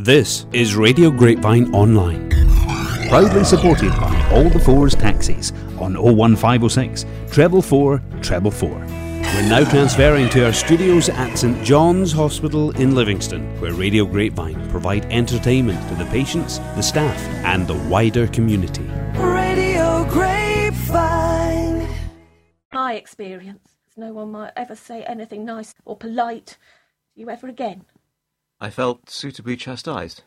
This is Radio Grapevine Online, proudly supported by All the Fours Taxis on 01506 444 444. We're now transferring to our studios at St John's Hospital in Livingston, where Radio Grapevine provide entertainment to the patients, the staff and the wider community. Radio Grapevine. My experience is no one might ever say anything nice or polite to you ever again. I felt suitably chastised.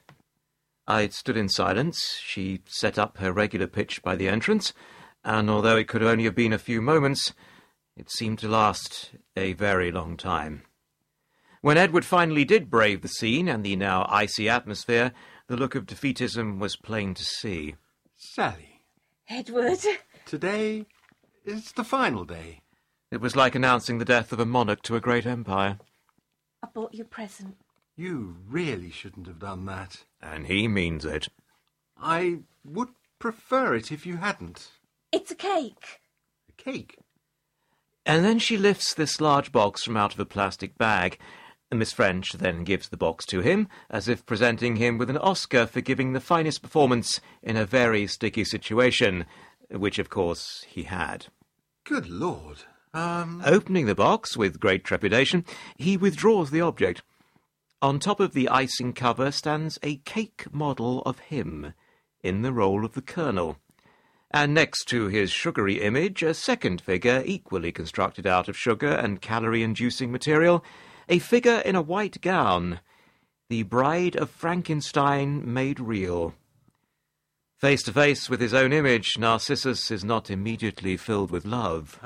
I stood in silence. She set up her regular pitch by the entrance, and although it could only have been a few moments, it seemed to last a very long time. When Edward finally did brave the scene and the now icy atmosphere, the look of defeatism was plain to see. Sally. Edward. Today is the final day. It was like announcing the death of a monarch to a great empire. I bought you a present. You really shouldn't have done that. And he means it. I would prefer it if you hadn't. It's a cake. A cake? And then she lifts this large box from out of a plastic bag. Miss French then gives the box to him, as if presenting him with an Oscar for giving the finest performance in a very sticky situation, which, of course, he had. Good Lord. Opening the box with great trepidation, he withdraws the object. On top of the icing cover stands a cake model of him, in the role of the Colonel. And next to his sugary image, a second figure, equally constructed out of sugar and calorie-inducing material, a figure in a white gown, the Bride of Frankenstein made real. Face to face with his own image, Narcissus is not immediately filled with love.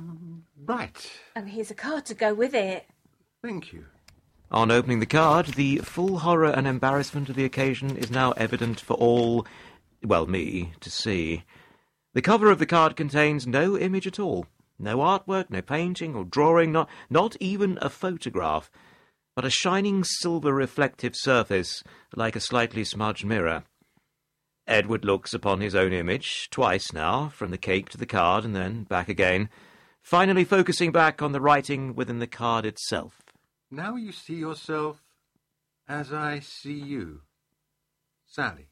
Right. And here's a card to go with it. Thank you. On opening the card, the full horror and embarrassment of the occasion is now evident for all, well, me, to see. The cover of the card contains no image at all. No artwork, no painting or drawing, not even a photograph, but a shining silver reflective surface like a slightly smudged mirror. Edward looks upon his own image, twice now, from the cake to the card and then back again, finally focusing back on the writing within the card itself. Now you see yourself as I see you. Sally.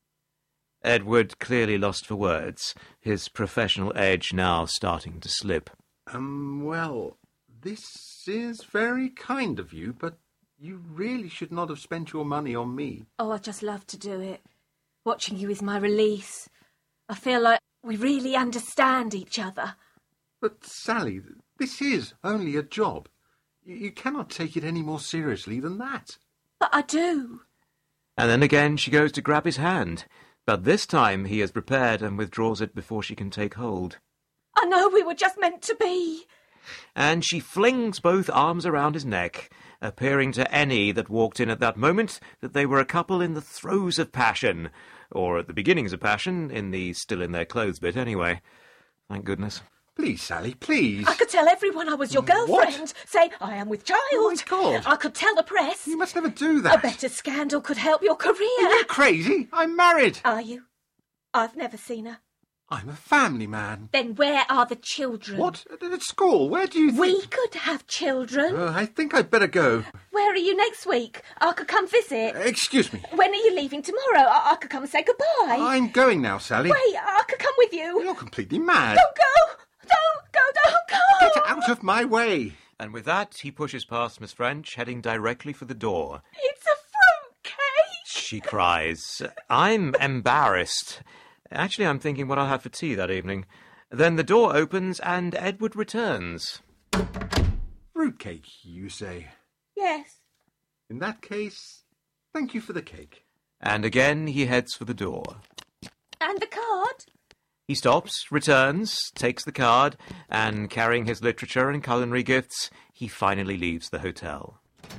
Edward clearly lost for words, his professional edge now starting to slip. Well, this is very kind of you, but you really should not have spent your money on me. Oh, I just love to do it. Watching you is my release. I feel like we really understand each other. But, Sally, this is only a job. You cannot take it any more seriously than that. But I do. And then again she goes to grab his hand, but this time he is prepared and withdraws it before she can take hold. I know we were just meant to be. And she flings both arms around his neck, appearing to any that walked in at that moment that they were a couple in the throes of passion, or at the beginnings of passion, in the still-in-their-clothes bit anyway. Thank goodness. Please, Sally, please. I could tell everyone I was your girlfriend. What? Say, I am with child. Oh, my God. I could tell the press. You must never do that. A better scandal could help your career. Are you crazy? I'm married. Are you? I've never seen her. I'm a family man. Then where are the children? What? At school? Where do you think... We could have children. I think I'd better go. Where are you next week? I could come visit. Excuse me. When are you leaving tomorrow? I could come and say goodbye. I'm going now, Sally. Wait, I could come with you. You're completely mad. Don't go! Don't go! Get out of my way. And with that, he pushes past Miss French, heading directly for the door. It's a fruitcake! She cries. I'm embarrassed. Actually, I'm thinking what I'll have for tea that evening. Then the door opens and Edward returns. Fruitcake, you say? Yes. In that case, thank you for the cake. And again he heads for the door. And the card? He stops, returns, takes the card, and carrying his literature and culinary gifts, he finally leaves the hotel.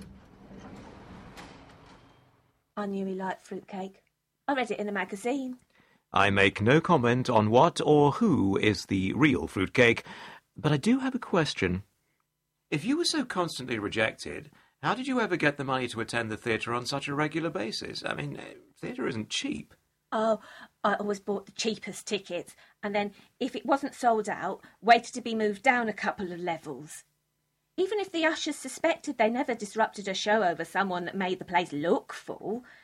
I knew he liked fruitcake. I read it in a magazine. I make no comment on what or who is the real fruitcake, but I do have a question. If you were so constantly rejected, how did you ever get the money to attend the theatre on such a regular basis? I mean, theatre isn't cheap. Oh, I always bought the cheapest tickets, and then, if it wasn't sold out, waited to be moved down a couple of levels. Even if the ushers suspected they never disrupted a show over someone that made the place look full,